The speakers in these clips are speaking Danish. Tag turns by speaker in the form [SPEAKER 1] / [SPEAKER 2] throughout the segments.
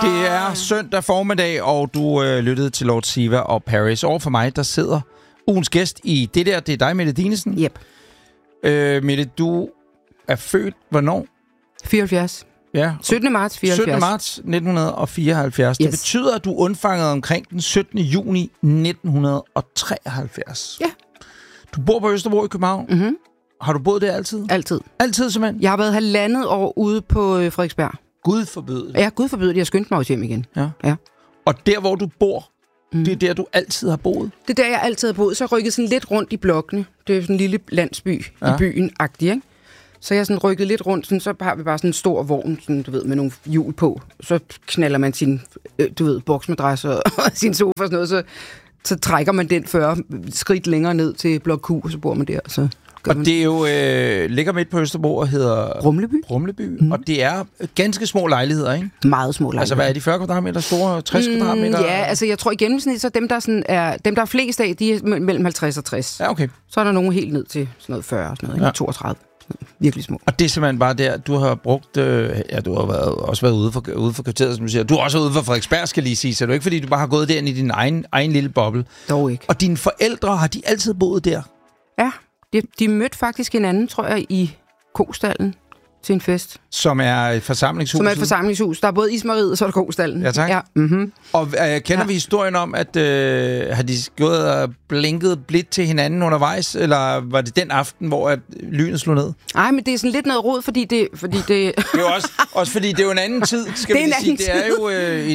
[SPEAKER 1] Det er søndag formiddag, og du lyttede til Lord Siva og Paris. Over for mig, der sidder ugens gæst i det der. Det er dig, Mette Dinesen.
[SPEAKER 2] Yep.
[SPEAKER 1] Mette, du er født hvornår?
[SPEAKER 2] 74.
[SPEAKER 1] Ja.
[SPEAKER 2] 17. marts 74.
[SPEAKER 1] 17. marts 1974. Yes. Det betyder, at du undfangede omkring den 17. juni 1973.
[SPEAKER 2] Ja.
[SPEAKER 1] Du bor på Østerbro i København.
[SPEAKER 2] Mm-hmm.
[SPEAKER 1] Har du boet der altid?
[SPEAKER 2] Altid.
[SPEAKER 1] Altid, simpelthen?
[SPEAKER 2] Jeg har været 1,5 år ude på Frederiksberg.
[SPEAKER 1] Gud forbyde det.
[SPEAKER 2] Ja, Gud forbyde det. Jeg skyndte mig også hjem igen. Ja.
[SPEAKER 1] Og der, hvor du bor, det er der, du altid har boet?
[SPEAKER 2] Det er der, jeg altid har boet. Så rykket sådan lidt rundt i blokkene. Det er sådan en lille landsby i byen-agtig, ikke? Så jeg er sådan rykket lidt rundt, sådan, så har vi bare sådan en stor vogn, sådan, du ved, med nogle hjul på. Så knaller man sin, boksmadras og sin sofa og sådan noget, så trækker man den 40 skridt længere ned til blok Q, og så bor man der. Så
[SPEAKER 1] og det er jo ligger midt på Østerbro og hedder Rumleby. Og det er ganske små lejligheder, ikke?
[SPEAKER 2] Meget små lejligheder.
[SPEAKER 1] Altså, hvad er de 40 kvadratmeter store? 60 kvadratmeter?
[SPEAKER 2] Ja, altså jeg tror i gennemsnit, så dem, der er flest af, de er mellem 50 og 60.
[SPEAKER 1] Ja, okay.
[SPEAKER 2] Så er der nogen helt ned til sådan noget 40 og sådan noget, 32. Virkelig små.
[SPEAKER 1] Og det er simpelthen bare der, du har brugt... du har også været ude for kvarteret, som du siger. Du er også ude for Frederiksberg, skal lige sige. Så det er ikke, fordi du bare har gået derind i din egen lille boble.
[SPEAKER 2] Dog ikke.
[SPEAKER 1] Og dine forældre, har de altid boet der?
[SPEAKER 2] Ja, de mødte faktisk hinanden, tror jeg, i Kostallen til en fest.
[SPEAKER 1] Som er et forsamlingshus?
[SPEAKER 2] Som er et forsamlingshus. Der er både Ismariet og så er der Kostallen.
[SPEAKER 1] Ja, tak.
[SPEAKER 2] Ja, mm-hmm.
[SPEAKER 1] Og kender vi historien om, at har de gået og blinket blidt til hinanden undervejs, eller var det den aften, hvor at lynet slog ned?
[SPEAKER 2] Nej, men det er sådan lidt noget rod, fordi det... Det
[SPEAKER 1] er jo også fordi det er jo en anden tid, skal vi sige. Det er jo i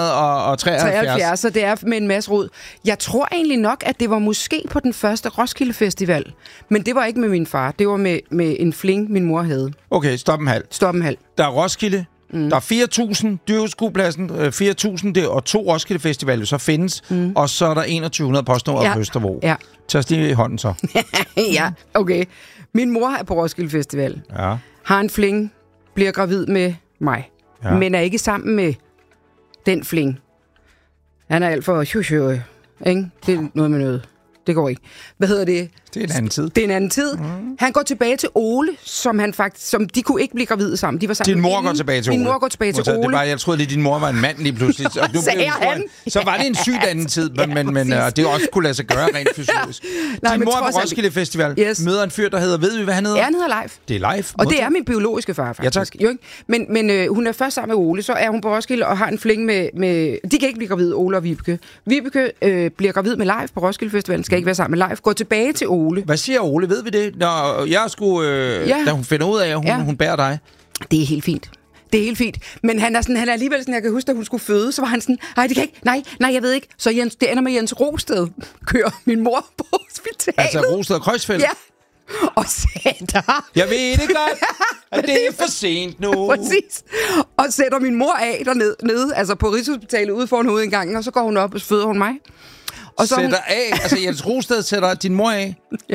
[SPEAKER 1] 1973.
[SPEAKER 2] Så det er med en masse rod. Jeg tror egentlig nok, at det var måske på den første Roskilde Festival. Men det var ikke med min far. Det var med en fling, min mor havde.
[SPEAKER 1] Okay, stop en halv. Der er Roskilde. Der er 4.000, Dyrskopladsen, 4.000, og 2 Roskilde Festivaler så findes, og så er der 2100 postnummer på Østerbro.
[SPEAKER 2] Ja.
[SPEAKER 1] Tag os lige i hånden så.
[SPEAKER 2] Ja, okay. Min mor er på Roskilde Festival.
[SPEAKER 1] Ja.
[SPEAKER 2] Har en fling, bliver gravid med mig, men er ikke sammen med den fling. Han er alt for ikke? Det er noget med noget. Det går ikke. Hvad hedder det?
[SPEAKER 1] Det er en anden tid.
[SPEAKER 2] Det er en anden tid. Han går tilbage til Ole, som de kunne ikke blive gravide sammen. De var sammen.
[SPEAKER 1] Din mor går tilbage til Ole.
[SPEAKER 2] Min mor går tilbage til Ole.
[SPEAKER 1] Det var, jeg troede lige, din mor var en mand lige pludselig. Og du
[SPEAKER 2] sagde han.
[SPEAKER 1] Så var det en sygt anden tid, men det også kunne lade sig gøre rent fysiologisk. Din mor på Roskilde Festival møder en fyr, der hedder, ved vi, hvad han hedder?
[SPEAKER 2] Ja, han hedder Leif.
[SPEAKER 1] Det er Leif.
[SPEAKER 2] Og det er min biologiske far, faktisk. Ja, tak. Men hun er først sammen med Ole, så er hun på Roskilde og har en fling med... De kan ikke blive gravide, Ole og Vibeke. Vibeke bliver gravid med Leif på Roskilde Festival. Skal ikke være sammen med Leif. Går tilbage til Ole.
[SPEAKER 1] Hvad siger Ole? Ved vi det? Når jeg skulle... Da hun finder ud af, at hun bærer dig.
[SPEAKER 2] Det er helt fint. Det er helt fint. Men han er alligevel sådan, jeg kan huske, da hun skulle føde, så var han sådan, nej, det kan ikke, nej, jeg ved ikke. Så det ender med Jens Rosted kører min mor på hospitalet.
[SPEAKER 1] Altså Rosted og Kreuzfeldt?
[SPEAKER 2] Ja. Og sætter...
[SPEAKER 1] Jeg ved det godt, at det er for sent nu.
[SPEAKER 2] Præcis. Og sætter min mor af dernede, altså på Rigshospitalet ude foran hovedindgangen, og så går hun op og føder hun mig.
[SPEAKER 1] Og så sætter af, altså Jens Rosted sætter din mor af.
[SPEAKER 2] Ja.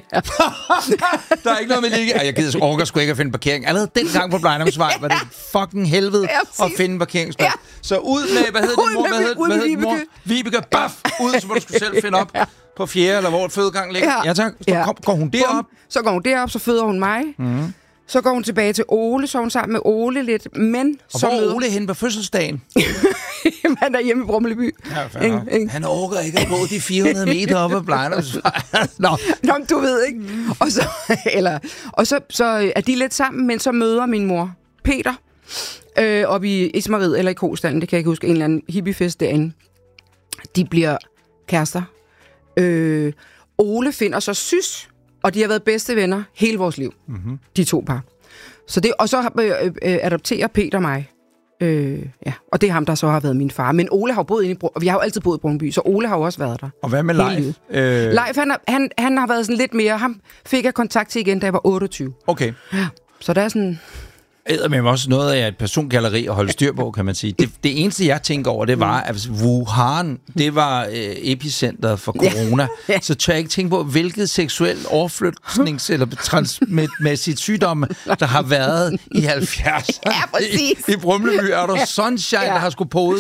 [SPEAKER 1] Der er ikke noget med lige. Jeg orker sgu ikke at finde parkering. Allerede den gang på Blejnomsvej var det fucking helvede at finde parkeringsplads. Ja. Så ud med, hvad hed din mor? Vibeke, baf, ud, så må du skulle selv finde op på 4. eller hvor et fødegang ligger. Ja tak. Så går hun derop.
[SPEAKER 2] Så går hun derop, så føder hun mig. Så går hun tilbage til Ole, så er hun sammen med Ole lidt, men...
[SPEAKER 1] Og hvor er Ole henne på fødselsdagen?
[SPEAKER 2] Han er hjemme i Brumleby.
[SPEAKER 1] Ja, han orker ikke at gå de 400 meter op ad Blejnomsvej.
[SPEAKER 2] Nå, du ved ikke. Og så er de lidt sammen, men så møder min mor Peter oppe i Ismariet eller i Kostallen, det kan jeg ikke huske, en eller anden hippiefest derinde. De bliver kærester. Ole finder så Sys, og de har været bedste venner hele vores liv, de 2 par. Og så adopterer Peter mig. Og det er ham, der så har været min far. Men Ole har jo boet inde i vi har jo altid boet i Brøndby, så Ole har jo også været der.
[SPEAKER 1] Og hvad med Leif?
[SPEAKER 2] Leif, han har været sådan lidt mere... Ham fik jeg kontakt til igen, da jeg var 28.
[SPEAKER 1] Okay.
[SPEAKER 2] Ja, så der er sådan...
[SPEAKER 1] Men også noget af et persongalleri at holde styr på, kan man sige. Det eneste, jeg tænker over, det var, at Wuhan, det var epicentret for corona. Ja. Så tør jeg ikke tænke på, hvilket seksuel overflytnings- eller transmitmæssigt sygdomme, der har været i 70'erne.
[SPEAKER 2] Ja, præcis.
[SPEAKER 1] I Brumleby er der sunshine, der har skulle podes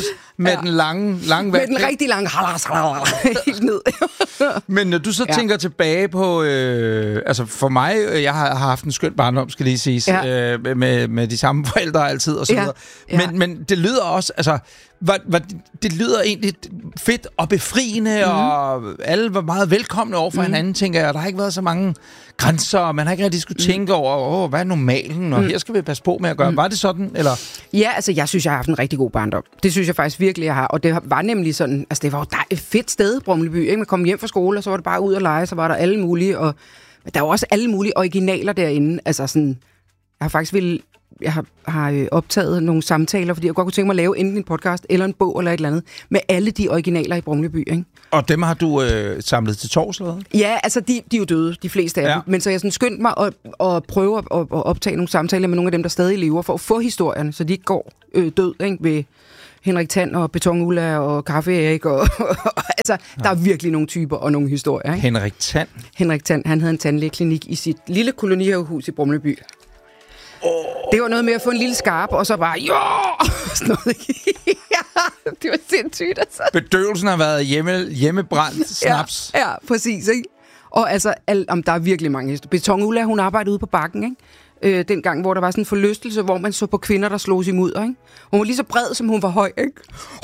[SPEAKER 1] med den lange vand.
[SPEAKER 2] Med den rigtig lange helt ned.
[SPEAKER 1] Men når du så tænker tilbage på... altså for mig, jeg har haft en skøn barndom, skal lige siges, med de samme forældre altid og så videre. Men det lyder også... Altså, det lyder egentlig fedt og befriende, og alle var meget velkomne over for hinanden, tænker jeg. Der har ikke været så mange grænser, og man har ikke rigtig skulle tænke over, hvad er normalen, og her skal vi passe på med at gøre. Var det sådan, eller?
[SPEAKER 2] Ja, altså jeg synes, jeg har haft en rigtig god barndom. Det synes jeg faktisk virkelig, jeg har. Og det var nemlig sådan, altså det var jo et fedt sted, Brumleby, ikke? Man kom hjem fra skole, og så var det bare ud og lege, så var der alle mulige, og der var også alle mulige originaler derinde. Altså sådan, jeg har faktisk har optaget nogle samtaler, fordi jeg godt kunne tænke mig at lave enten en podcast eller en bog eller et eller andet, med alle de originaler i Brumleby, ikke?
[SPEAKER 1] Og dem har du samlet til tors, eller hvad?
[SPEAKER 2] Ja, altså de er jo døde, de fleste af dem. Men så jeg sådan skyndte mig at prøve at optage nogle samtaler med nogle af dem, der stadig lever, for at få historierne, så de ikke går død, ikke? Ved Henrik Tand og Beton Ulla og Kaffe Erik og altså, der er virkelig nogle typer og nogle historier, ikke?
[SPEAKER 1] Henrik Tand,
[SPEAKER 2] han havde en tandlægeklinik i sit lille kolonihavehus i Brumleby. Det var noget med at få en lille skarp, og så bare, sådan noget. Det var sindssygt, altså.
[SPEAKER 1] Bedøvelsen har været hjemmebrændt snaps.
[SPEAKER 2] Ja, præcis, ikke? Og altså, der er virkelig mange historier. Beton Ulla, hun arbejdede ude på Bakken, ikke? Dengang, hvor der var sådan en forlystelse, hvor man så på kvinder, der slog sig mudder, ikke? Hun var lige så bred, som hun var høj, ikke?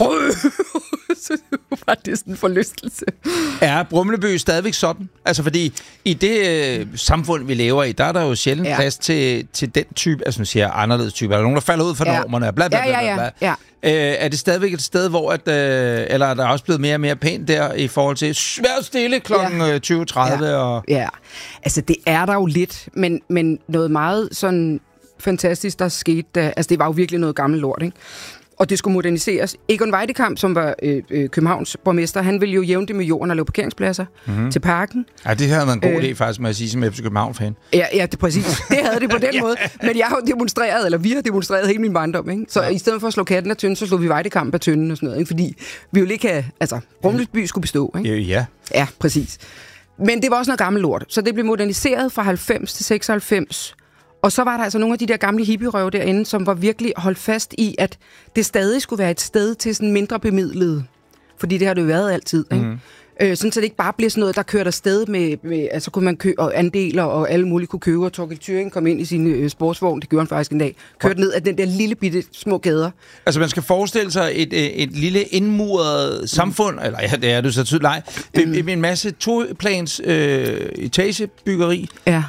[SPEAKER 2] Så var det sådan en forlystelse.
[SPEAKER 1] Er Brumleby stadigvæk sådan? Altså, fordi i det samfund, vi lever i, der er der jo sjældent plads til den type, altså nu siger jeg anderledes type, eller nogen, der falder ud fra normerne, bla bla bla bla bla. Er det stadigvæk et sted, hvor eller er der også blevet mere og mere pænt der i forhold til svær stille kl. 20.30?
[SPEAKER 2] Ja, altså det er der jo lidt, men noget meget sådan fantastisk, der skete, altså det var jo virkelig noget gammelt lort, ikke? Og det skulle moderniseres. Egon Weidekamp, som var Københavns borgmester, han ville jo jævne det med jorden og lave parkeringspladser til parken.
[SPEAKER 1] Ja, det havde været en god idé faktisk, med at sige, som FC København-fan.
[SPEAKER 2] Ja, det præcis. Det havde det på den måde. Men jeg har demonstreret, vi har demonstreret hele min barndom, ikke? Så i stedet for at slå katten af tynden, så slog vi Weidekamp af tynden og sådan noget, ikke? Fordi vi ville ikke have... Altså, Brumleby skulle bestå, ikke?
[SPEAKER 1] Ja.
[SPEAKER 2] Ja, præcis. Men det var også noget gammelt lort. Så det blev moderniseret fra 90 til 96. Og så var der altså nogle af de der gamle hippierøve derinde, som var virkelig holdt fast i, at det stadig skulle være et sted til sådan mindre bemidlede. Fordi det har det jo været altid, ikke? Sådan så det ikke bare bliver sådan noget, der kørte afsted med altså kunne man købe og andeler, og alle mulige kunne købe, og Torkild Thuring kom ind i sin sportsvogn, det gjorde han faktisk en dag, kørte ned af den der lille bitte små gader. Altså
[SPEAKER 1] man skal forestille sig et lille indmuret samfund, eller ja, det er du så tydeligt, nej, med en masse toplans etagebyggeri.
[SPEAKER 2] Ja.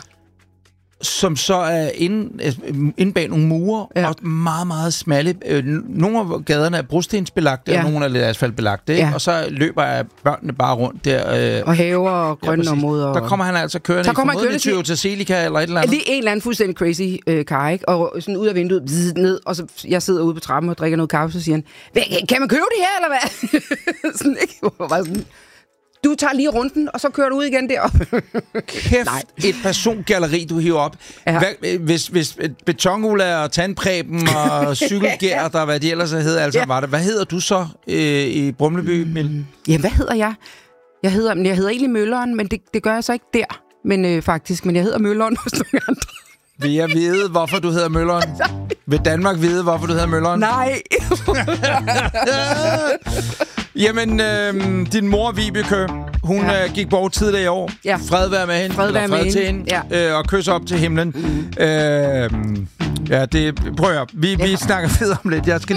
[SPEAKER 1] Som så er inde bag nogle mure, og meget, meget smalle. Nogle af gaderne er brostensbelagte, og nogle er lidt asfaltbelagte, ikke? Og så løber børnene bare rundt der.
[SPEAKER 2] Og haver og grønne områder.
[SPEAKER 1] Der kommer han altså kørende til Toyota eller et eller andet.
[SPEAKER 2] Lige en eller anden fuldstændig crazy car, ikke? Og sådan ud af vinduet, ned, og så jeg sidder ude på trappen og drikker noget kaffe, så siger han, kan man købe det her, eller hvad? Sådan, ikke? Du tager lige runden, og så kører du ud igen derop.
[SPEAKER 1] Kæft, et persongalleri, du hiver op. Ja. Hvis Beton Ulla og Tandpreben og Cykelgær, der hvad de ellers hed, altså var det. Hvad hedder du så i Brumleby?
[SPEAKER 2] Ja, hvad hedder jeg? Jeg hedder egentlig Mølleren, men det gør jeg så ikke der. Men faktisk, men jeg hedder Mølleren hos nogle andre.
[SPEAKER 1] Vil jeg vide, hvorfor du hedder Mølleren? Vil Danmark vide, hvorfor du hedder Mølleren?
[SPEAKER 2] Nej.
[SPEAKER 1] Jamen, din mor, Vibeke, hun gik bort tidligere i år. Ja. Fred være med hende. Fred til hende. Ja. Og kys op til himlen. Ja, det prøver jeg. Vi snakker videre om lidt. Jeg skal